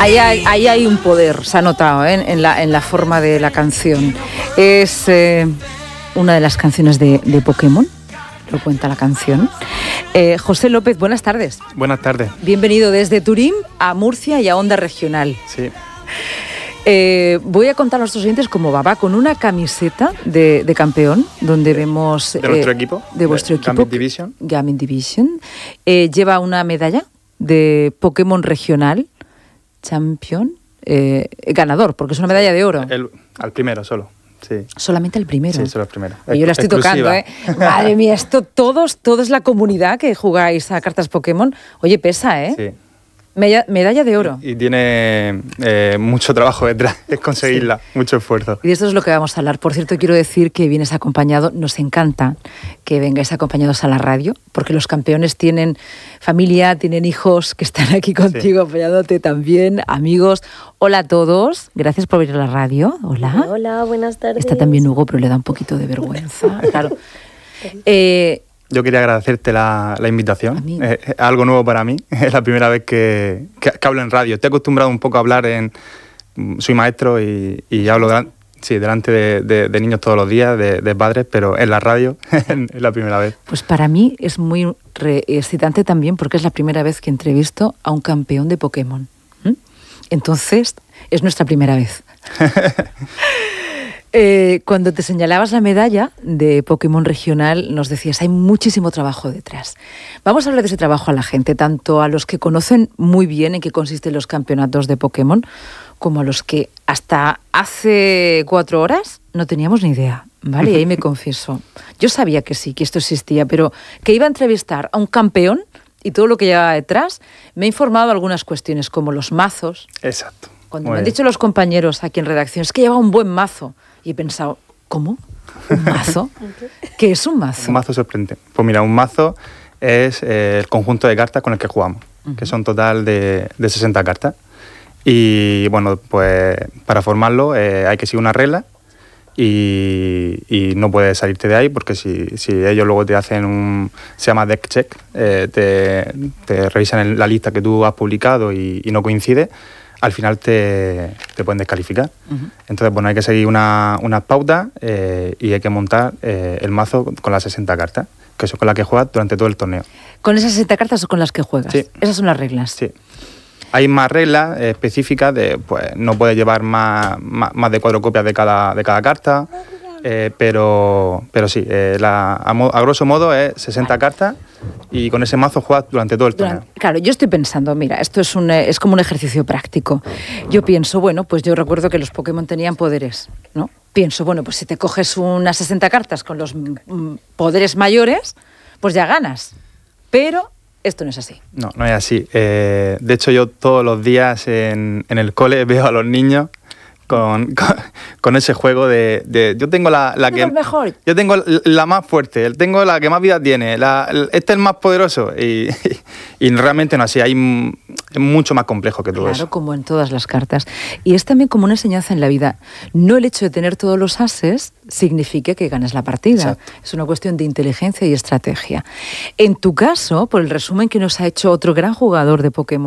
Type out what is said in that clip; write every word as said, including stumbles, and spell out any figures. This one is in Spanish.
Ahí hay, ahí hay un poder, se ha notado, ¿eh? en, la, en la forma de la canción. Es eh, una de las canciones de, de Pokémon, lo cuenta la canción. Eh, José López, buenas tardes. Buenas tardes. Bienvenido desde Turín a Murcia y a Onda Regional. Sí. Eh, voy a contar a nuestros oyentes cómo va. Va con una camiseta de, de campeón, donde vemos... De eh, nuestro equipo. De vuestro equipo. Gaming Division. Gaming Division. Eh, lleva una medalla de Pokémon regional, champion, eh, ganador, porque es una medalla de oro. El, al primero solo. Sí. Solamente el primero. Sí, solo el primero. Y yo la estoy exclusiva. tocando, ¿eh? Madre mía, esto todos, todos la comunidad que jugáis a cartas Pokémon, oye, pesa, ¿eh? Sí. Medalla, medalla de oro. Y, y tiene eh, mucho trabajo detrás, es conseguirla, sí. Mucho esfuerzo. Y de esto es lo que vamos a hablar. Por cierto, quiero decir que vienes acompañado, nos encanta que vengáis acompañados a la radio, porque los campeones tienen familia, tienen hijos que están aquí contigo, sí. Apoyándote también, amigos. Hola a todos, gracias por venir a la radio. Hola. Hola, buenas tardes. Está también Hugo, pero le da un poquito de vergüenza. Claro. Eh, Yo quería agradecerte la, la invitación, es, es algo nuevo para mí, es la primera vez que, que, que hablo en radio. Estoy acostumbrado un poco a hablar en... Soy maestro y, y hablo delan, sí, delante de, de, de niños todos los días, de, de padres, pero en la radio es la primera vez. Pues para mí es muy re, excitante también porque es la primera vez que entrevisto a un campeón de Pokémon. ¿Mm? Entonces, es nuestra primera vez. Eh, cuando te señalabas la medalla de Pokémon regional, nos decías, hay muchísimo trabajo detrás. Vamos a hablar de ese trabajo a la gente, tanto a los que conocen muy bien en qué consisten los campeonatos de Pokémon, como a los que hasta hace cuatro horas no teníamos ni idea, ¿vale? Y ahí me confieso. Yo sabía que sí, que esto existía, pero que iba a entrevistar a un campeón y todo lo que llevaba detrás, me he informado de algunas cuestiones, como los mazos. Exacto. Cuando me han dicho los compañeros aquí en redacción, es que lleva un buen mazo. Y he pensado, ¿cómo? ¿Un mazo? ¿Qué es un mazo? Un mazo sorprendente. Pues mira, un mazo es eh, el conjunto de cartas con el que jugamos, uh-huh. que son total de, de sesenta cartas. Y bueno, pues para formarlo eh, hay que seguir una regla y, y no puedes salirte de ahí porque si, si ellos luego te hacen un... se llama deck check, eh, te, te revisan la lista que tú has publicado y, y no coincide, al final te, te pueden descalificar. Uh-huh. Entonces, bueno, hay que seguir una, unas pautas eh, y hay que montar eh, el mazo con las sesenta cartas, que son con las que juegas durante todo el torneo. ¿Con esas sesenta cartas o con las que juegas? Sí. Esas son las reglas. Sí. Hay más reglas eh, específicas de, pues, no puedes llevar más, más, más de cuatro copias de cada, de cada carta, eh, pero, pero sí, eh, la, a, a grosso modo es sesenta cartas y con ese mazo juegas durante todo el torneo. Durante, claro, yo estoy pensando, mira, esto es, un, es como un ejercicio práctico. Yo pienso, bueno, pues yo recuerdo que los Pokémon tenían poderes, ¿no? Pienso, bueno, pues si te coges unas sesenta cartas con los mm, poderes mayores, pues ya ganas. Pero esto no es así. No, no es así. Eh, de hecho, yo todos los días en, en el cole veo a los niños Con, con, con ese juego de, de yo tengo la, la que mejor. Yo tengo la más fuerte, tengo la que más vida tiene, la, este es el más poderoso y, y, y realmente no así, hay es mucho más complejo que todo claro, eso. Claro, como en todas las cartas. Y es también como una enseñanza en la vida. No el hecho de tener todos los ases significa que ganes la partida. Exacto. Es una cuestión de inteligencia y estrategia. En tu caso, por el resumen que nos ha hecho otro gran jugador de Pokémon,